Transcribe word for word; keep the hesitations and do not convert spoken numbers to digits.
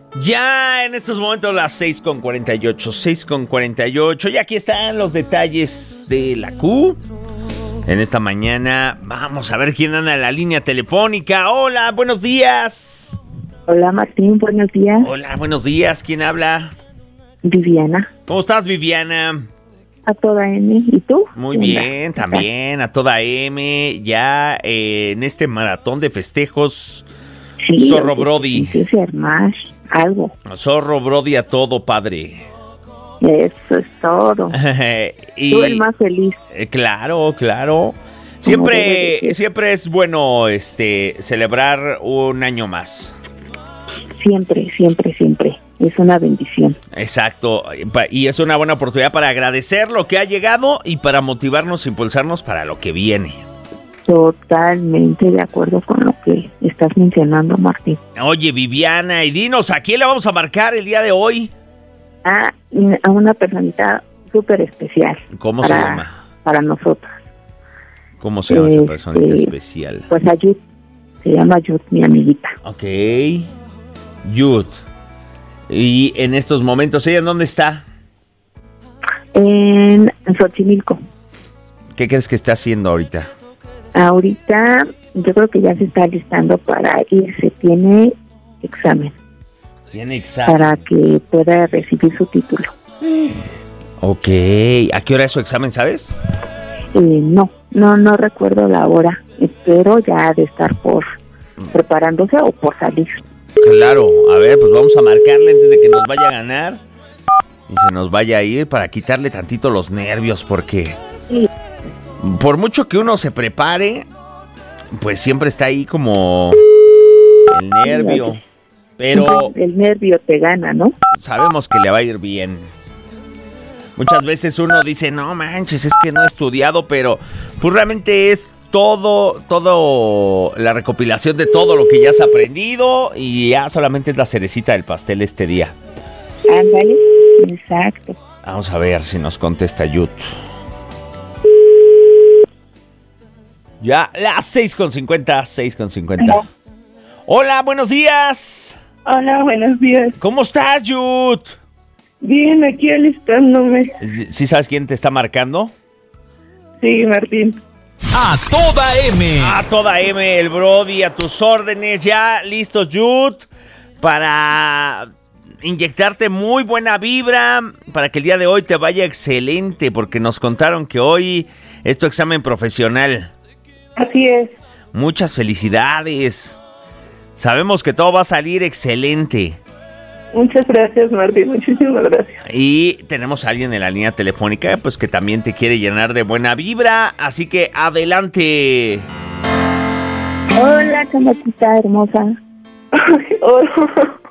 Ya en estos momentos las seis con cuarenta y ocho, seis con cuarenta y ocho. Y aquí están los detalles de la Q. En esta mañana vamos a ver quién anda en la línea telefónica. Hola, buenos días. Hola Martín, buenos días. Hola, buenos días. ¿Quién habla? Viviana. ¿Cómo estás, Viviana? A toda M. ¿Y tú? Muy bien, también a toda M. Ya eh, en este maratón de festejos. Sí, Zorro oye, Brody. Sí, ser más, algo. Zorro Brody a todo, padre. Eso es todo. y, Tú el más feliz. Eh, claro, claro. debe Siempre, de ser. siempre es bueno este celebrar un año más. Siempre, siempre, siempre. Es una bendición. Exacto. Y es una buena oportunidad para agradecer lo que ha llegado y para motivarnos, impulsarnos para lo que viene. Totalmente de acuerdo con lo que estás mencionando, Martín. Oye, Viviana, y dinos, ¿a quién le vamos a marcar el día de hoy? A, a una personita súper especial. ¿Cómo para, se llama? Para nosotros. ¿Cómo se llama esa personita Este, especial? Pues Ayud. Se llama Ayud, mi amiguita. Ok. Yud. Y en estos momentos, ¿ella en dónde está? En, en Xochimilco. ¿Qué crees que está haciendo ahorita? Ahorita yo creo que ya se está listando para irse. Tiene examen. Tiene examen. Para que pueda recibir su título. Ok. ¿A qué hora es su examen, sabes? Eh, no, no, no recuerdo la hora. Espero ya de estar por preparándose o por salir. Claro. A ver, pues vamos a marcarle antes de que nos vaya a ganar. Y se nos vaya a ir para quitarle tantito los nervios, porque Sí. por mucho que uno se prepare, pues siempre está ahí como el nervio. Pero El nervio te gana, ¿no? sabemos que le va a ir bien. Muchas veces uno dice, no manches, es que no he estudiado, pero pues realmente es todo, todo, la recopilación de todo lo que ya has aprendido y ya solamente es la cerecita del pastel este día. Ándale, exacto. Vamos a ver si nos contesta Yut. Ya, las seis con cincuenta, seis con cincuenta. Hola. Hola, buenos días. Hola, buenos días. ¿Cómo estás, Yut? Bien, aquí alistándome. ¿Sí sabes quién te está marcando? Sí, Martín. A toda M. A toda M, el Brody, a tus órdenes. Ya listos, Yut, para inyectarte muy buena vibra, para que el día de hoy te vaya excelente, porque nos contaron que hoy es tu examen profesional. Así es. Muchas felicidades. Sabemos que todo va a salir excelente. Muchas gracias, Martín. Muchísimas gracias. Y tenemos a alguien en la línea telefónica, pues que también te quiere llenar de buena vibra. Así que adelante. Hola, chamaquita hermosa. Hola.